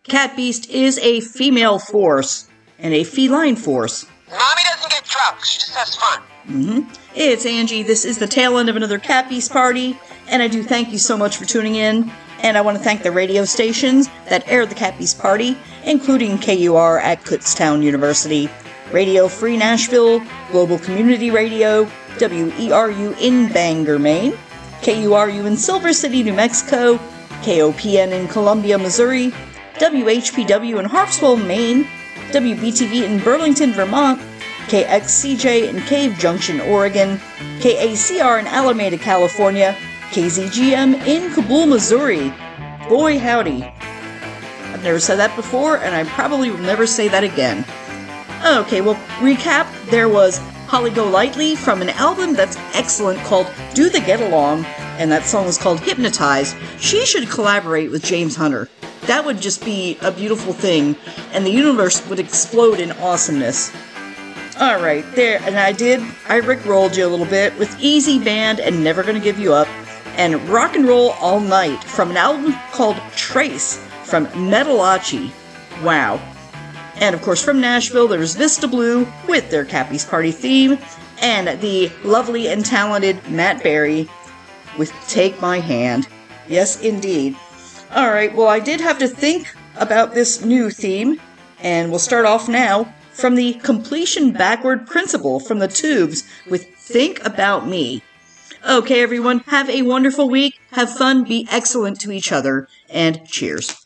Cat Beast is a female force, and a feline force. Mommy doesn't get drunk, she just has fun. It's Angie. This is the tail end of another Cat Beast party, and I do thank you so much for tuning in. And I want to thank the radio stations that aired the Cat Beast party, including KUR at Kutztown University, Radio Free Nashville, Global Community Radio, WERU in Bangor, Maine, KURU in Silver City, New Mexico, KOPN in Columbia, Missouri, WHPW in Harpswell, Maine, WBTV in Burlington, Vermont, KXCJ in Cave Junction, Oregon, KACR in Alameda, California, KZGM in Kabul, Missouri. Boy, howdy. I've never said that before, and I probably will never say that again. Okay, well, recap, there was Holly Golightly from an album that's excellent called Do the Get Along, and that song is called Hypnotized. She should collaborate with James Hunter. That would just be a beautiful thing, and the universe would explode in awesomeness. Alright, there, and I rickrolled you a little bit with Easy Band and Never Gonna Give You Up, and Rock and Roll All Night from an album called Trace from Metalachi. Wow. And of course from Nashville there's Vista Blue with their Cat Beast Party theme, and the lovely and talented Matt Berry with Take My Hand. Yes, indeed. Alright, well I did have to think about this new theme, and we'll start off now from the Completion Backward Principle from the Tubes with Think About Me. Okay, everyone, have a wonderful week, have fun, be excellent to each other, and cheers.